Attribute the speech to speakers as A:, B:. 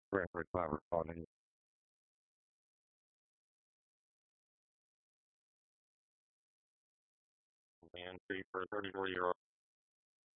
A: Record power calling. Man, free for a 34-year-old.